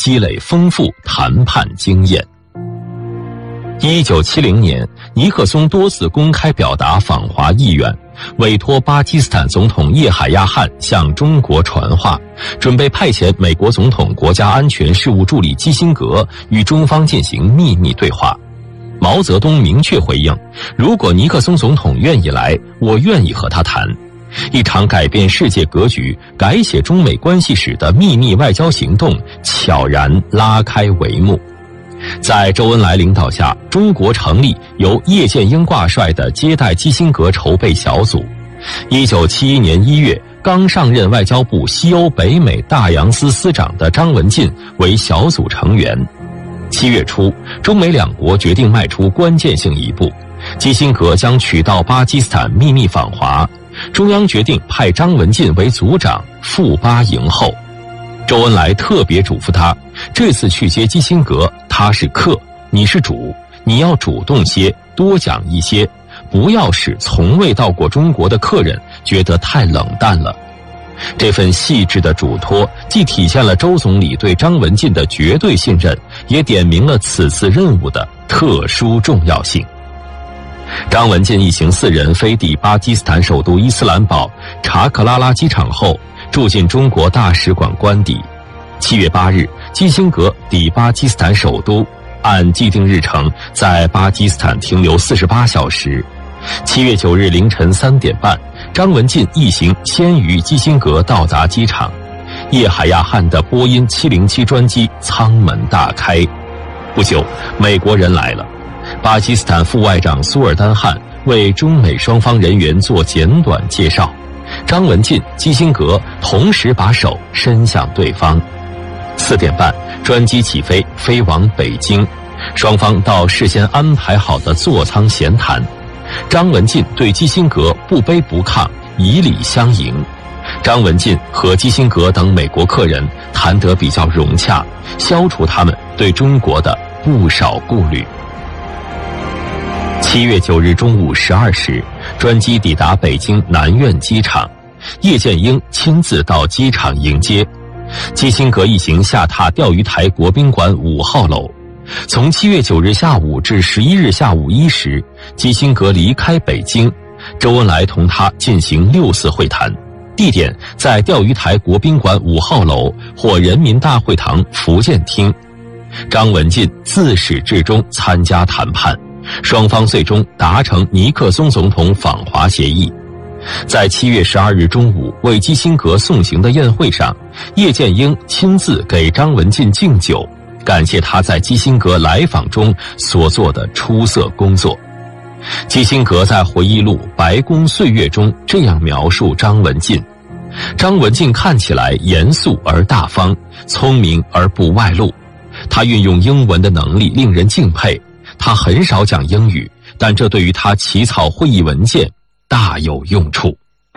积累丰富谈判经验。1970年，尼克松多次公开表达访华意愿，委托巴基斯坦总统叶海亚汗向中国传话，准备派遣美国总统国家安全事务助理基辛格与中方进行秘密对话。毛泽东明确回应，如果尼克松总统愿意来，我愿意和他谈。一场改变世界格局、改写中美关系史的秘密外交行动悄然拉开帷幕。在周恩来领导下，中国成立由叶剑英挂帅的接待基辛格筹备小组。1971年1月，刚上任外交部西欧北美大洋司司长的张文进为小组成员。7月初，中美两国决定迈出关键性一步，基辛格将取到巴基斯坦秘密访华，中央决定派张文进为组长，赴巴迎候。周恩来特别嘱咐他，这次去接基辛格，他是客，你是主，你要主动些，多讲一些，不要使从未到过中国的客人觉得太冷淡了。这份细致的嘱托既体现了周总理对张文进的绝对信任，也点明了此次任务的特殊重要性。张文进一行4人飞抵巴基斯坦首都伊斯兰堡查克拉拉机场后，住进中国大使馆官邸。7月8日，基辛格抵巴基斯坦首都，按既定日程在巴基斯坦停留48小时。7月9日凌晨3点半，张文进一行先于基辛格到达机场。叶海亚汗的波音707专机舱门大开。不久，美国人来了。巴基斯坦副外长苏尔丹汗为中美双方人员做简短介绍，张文进、基辛格同时把手伸向对方。4点半，专机起飞，飞往北京，双方到事先安排好的座舱闲谈。张文进对基辛格不卑不亢，以礼相迎。张文进和基辛格等美国客人谈得比较融洽，消除他们对中国的不少顾虑。7月9日中午12时，专机抵达北京南苑机场，叶剑英亲自到机场迎接。基辛格一行下榻钓鱼台国宾馆5号楼。从7月9日下午至11日下午1时，基辛格离开北京，周恩来同他进行6次会谈，地点在钓鱼台国宾馆5号楼或人民大会堂福建厅。张文进自始至终参加谈判，双方最终达成尼克松总统访华协议。在7月12日中午为基辛格送行的宴会上，叶剑英亲自给张文进敬酒，感谢他在基辛格来访中所做的出色工作。基辛格在回忆录《白宫岁月》中这样描述张文进：张文进看起来严肃而大方，聪明而不外露。他运用英文的能力令人敬佩，他很少讲英语，但这对于他起草会议文件大有用处。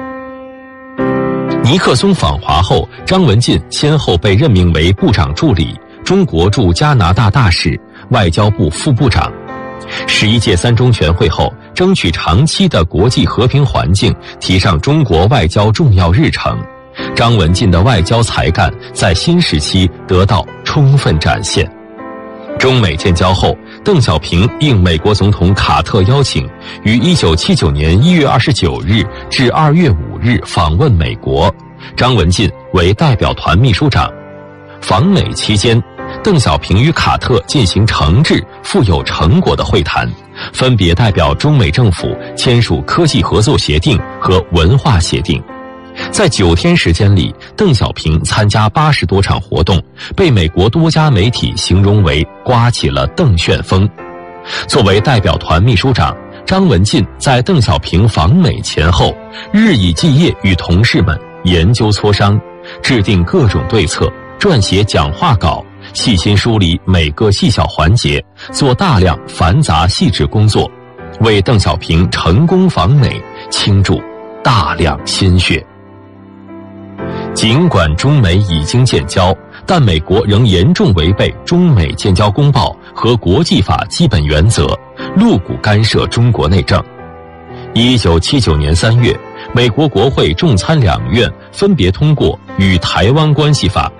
尼克松访华后，张文进先后被任命为部长助理、中国驻加拿大大使、外交部副部长。11届3中全会后，争取长期的国际和平环境提上中国外交重要日程。张文进的外交才干在新时期得到充分展现。中美建交后，邓小平应美国总统卡特邀请，于1979年1月29日至2月5日访问美国，张文进为代表团秘书长。访美期间，邓小平与卡特进行诚挚、富有成果的会谈，分别代表中美政府签署科技合作协定和文化协定。在9天时间里，邓小平参加80多场活动，被美国多家媒体形容为刮起了邓旋风。作为代表团秘书长，张文进在邓小平访美前后，日以继夜与同事们研究磋商，制定各种对策，撰写讲话稿，细心梳理每个细小环节，做大量繁杂细致工作，为邓小平成功访美倾注大量心血。尽管中美已经建交，但美国仍严重违背中美建交公报和国际法基本原则，露骨干涉中国内政。1979年3月，美国国会众参两院分别通过《与台湾关系法》。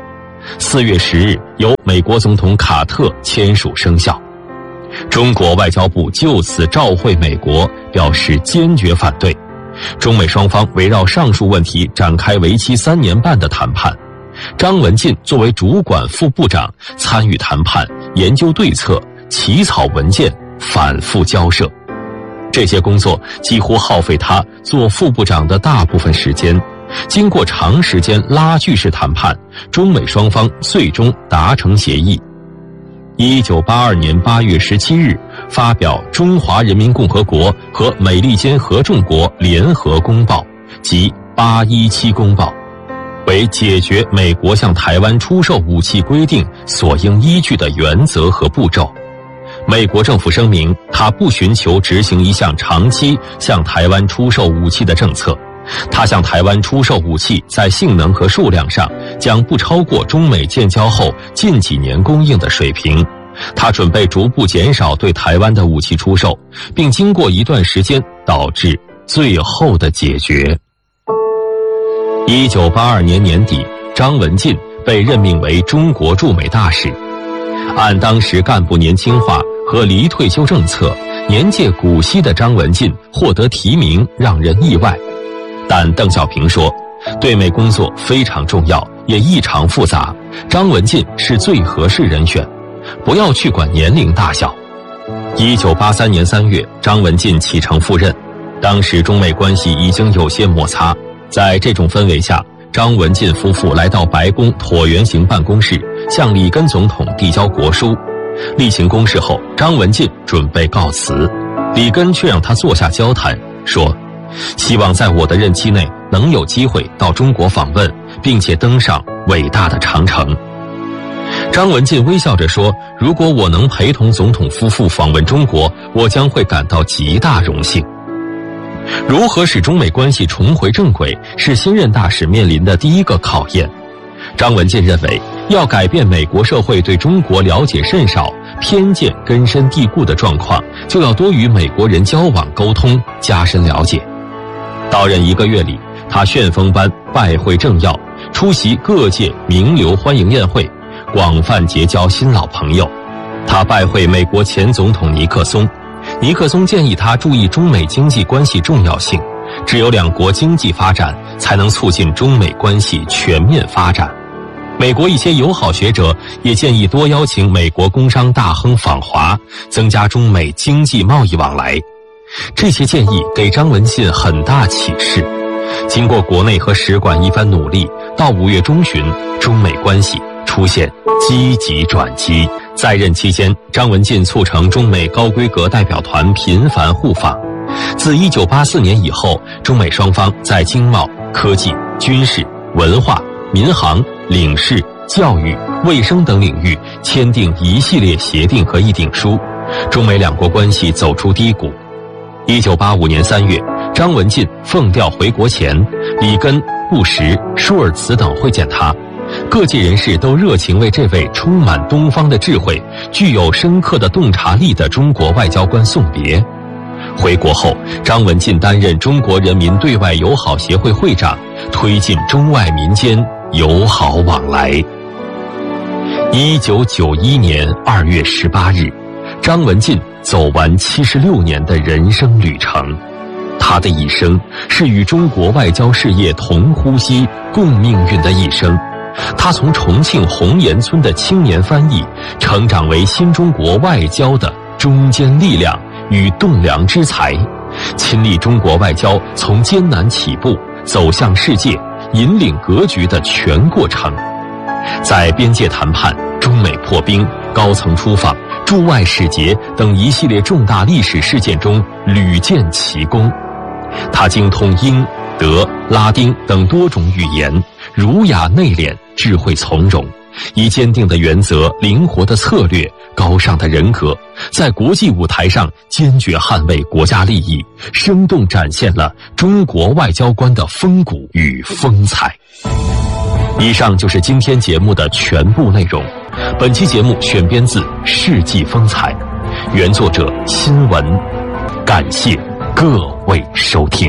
4月10日由美国总统卡特签署生效。中国外交部就此照会美国，表示坚决反对。中美双方围绕上述问题展开为期3年半的谈判。张文进作为主管副部长参与谈判，研究对策，起草文件，反复交涉。这些工作几乎耗费他做副部长的大部分时间。经过长时间拉锯式谈判，中美双方最终达成协议。1982年8月17日发表《中华人民共和国和美利坚合众国联合公报》及817公报，为解决美国向台湾出售武器规定所应依据的原则和步骤。美国政府声明，他不寻求执行一项长期向台湾出售武器的政策，他向台湾出售武器在性能和数量上将不超过中美建交后近几年供应的水平。他准备逐步减少对台湾的武器出售，并经过一段时间导致最后的解决。1982年年底，张文进被任命为中国驻美大使。按当时干部年轻化和离退休政策，年届古稀的张文进获得提名让人意外。但邓小平说，对美工作非常重要，也异常复杂，张文进是最合适人选，不要去管年龄大小。1983年3月，张文进启程赴任。当时中美关系已经有些摩擦，在这种氛围下，张文进夫妇来到白宫椭圆形办公室，向里根总统递交国书。例行公事后，张文进准备告辞，里根却让他坐下交谈，说希望在我的任期内能有机会到中国访问，并且登上伟大的长城。张文进微笑着说，如果我能陪同总统夫妇访问中国，我将会感到极大荣幸。如何使中美关系重回正轨，是新任大使面临的第一个考验。张文进认为，要改变美国社会对中国了解甚少、偏见根深蒂固的状况，就要多与美国人交往沟通，加深了解。到任1个月里，他旋风般拜会政要，出席各界名流欢迎宴会，广泛结交新老朋友。他拜会美国前总统尼克松，尼克松建议他注意中美经济关系重要性，只有两国经济发展，才能促进中美关系全面发展。美国一些友好学者也建议多邀请美国工商大亨访华，增加中美经济贸易往来。这些建议给张文进很大启示。经过国内和使馆一番努力，到5月中旬，中美关系出现积极转机。在任期间，张文进促成中美高规格代表团频繁互访。自1984年以后，中美双方在经贸、科技、军事、文化、民航、领事、教育、卫生等领域签订一系列协定和议定书，中美两国关系走出低谷。1985年3月，张文进奉调回国前，里根、布什、舒尔茨等会见他。各界人士都热情为这位充满东方的智慧、具有深刻的洞察力的中国外交官送别。回国后，张文进担任中国人民对外友好协会会长，推进中外民间友好往来。1991年2月18日，张文进走完76年的人生旅程。他的一生是与中国外交事业同呼吸、共命运的一生。他从重庆红岩村的青年翻译，成长为新中国外交的中坚力量与栋梁之才，亲历中国外交从艰难起步走向世界，引领格局的全过程。在边界谈判、中美破冰、高层出访、驻外使节等一系列重大历史事件中屡建奇功。他精通英、德、拉丁等多种语言，儒雅内敛，智慧从容，以坚定的原则、灵活的策略、高尚的人格，在国际舞台上坚决捍卫国家利益，生动展现了中国外交官的风骨与风采。以上就是今天节目的全部内容。本期节目选编自《世纪风采》，原作者新闻。感谢各位收听。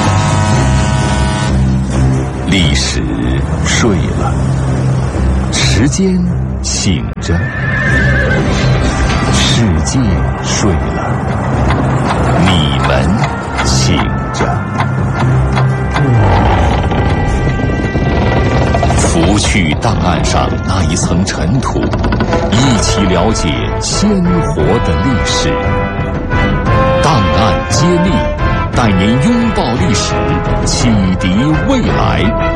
历史睡了， 时间醒着，世界睡了，你们醒着。拂去档案上那一层尘土，一起了解鲜活的历史。档案揭秘，带您拥抱历史，启迪未来。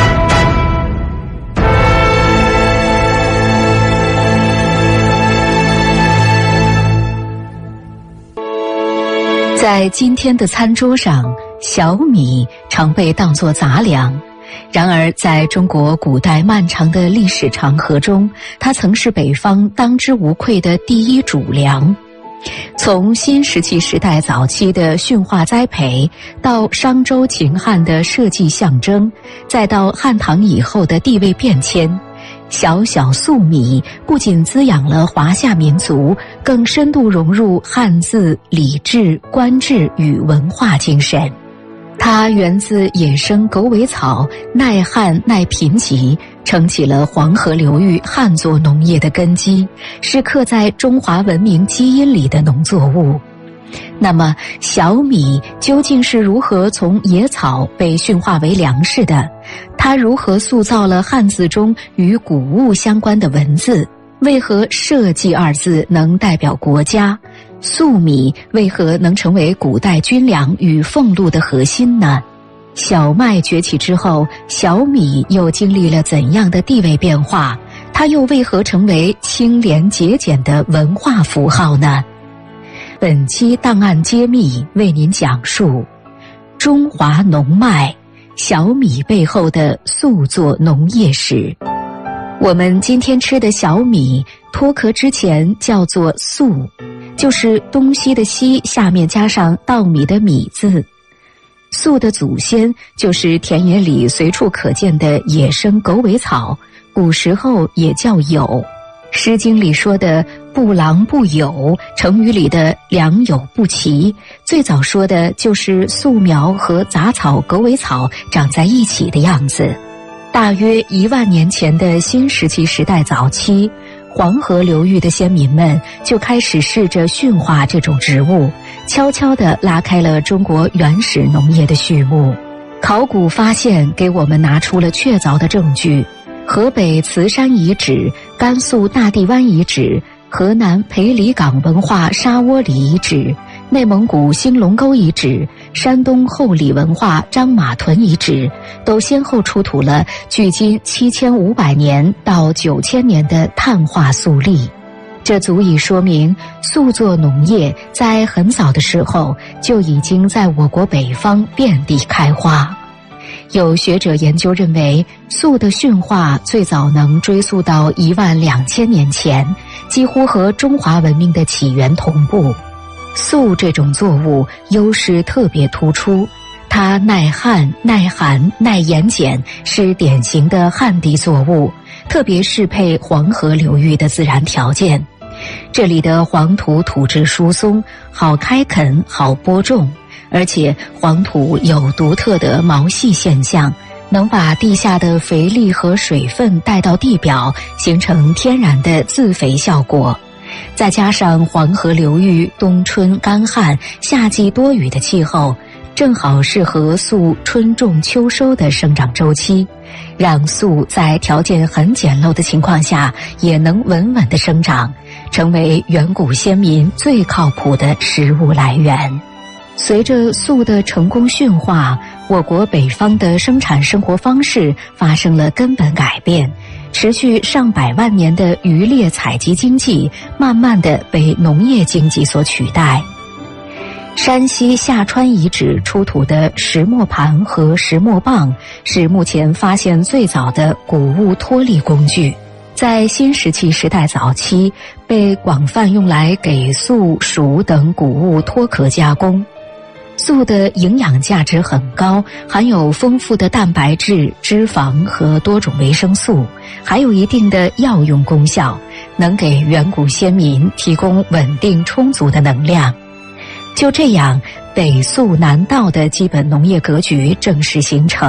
在今天的餐桌上，小米常被当作杂粮。然而在中国古代漫长的历史长河中，它曾是北方当之无愧的第一主粮。从新石器时代早期的驯化栽培，到商周秦汉的社稷象征，再到汉唐以后的地位变迁，小小粟米不仅滋养了华夏民族，更深度融入汉字、礼制、官制与文化精神。它源自野生狗尾草，耐旱耐贫瘠，撑起了黄河流域旱作农业的根基，是刻在中华文明基因里的农作物。那么小米究竟是如何从野草被驯化为粮食的？它如何塑造了汉字中与谷物相关的文字？为何社稷二字能代表国家？粟米为何能成为古代军粮与俸禄的核心呢？小麦崛起之后，小米又经历了怎样的地位变化？它又为何成为清廉节俭的文化符号呢？本期档案揭秘为您讲述中华农脉，小米背后的塑作农业史。我们今天吃的小米，脱壳之前叫做粟，就是东西的西下面加上稻米的米字。粟的祖先就是田野里随处可见的野生狗尾草，古时候也叫酉。诗经里说的不郎不酉，成语里的良莠不齐，最早说的就是粟苗和杂草狗尾草长在一起的样子。大约1万年前的新石器时代早期，黄河流域的先民们就开始试着驯化这种植物，悄悄地拉开了中国原始农业的序幕。考古发现给我们拿出了确凿的证据，河北慈山遗址、甘肃大地湾遗址、河南裴李岗文化沙窝里遗址、内蒙古兴隆沟遗址、山东后里文化张马屯遗址，都先后出土了距今7500年到9000年的碳化粟粒。这足以说明粟作农业在很早的时候就已经在我国北方遍地开花。有学者研究认为，粟的驯化最早能追溯到12000年前，几乎和中华文明的起源同步。粟这种作物优势特别突出，它耐旱、耐寒、耐盐碱，是典型的旱地作物，特别适配黄河流域的自然条件。这里的黄土土质疏松，好开垦，好播种，而且黄土有独特的毛细现象，能把地下的肥力和水分带到地表，形成天然的自肥效果。再加上黄河流域冬春干旱，夏季多雨的气候，正好适合粟春种秋收的生长周期，让粟在条件很简陋的情况下也能稳稳地生长，成为远古先民最靠谱的食物来源。随着粟的成功驯化，我国北方的生产生活方式发生了根本改变，持续上百万年的渔猎采集经济慢慢地被农业经济所取代。山西下川遗址出土的石磨盘和石磨棒是目前发现最早的谷物脱粒工具，在新石器时代早期被广泛用来给粟、黍等谷物脱壳加工。粟的营养价值很高，含有丰富的蛋白质、脂肪和多种维生素，还有一定的药用功效，能给远古先民提供稳定充足的能量。就这样，北粟南稻的基本农业格局正式形成。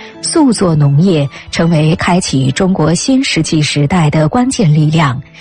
塑作农业成为开启中国新石器时代的关键力量，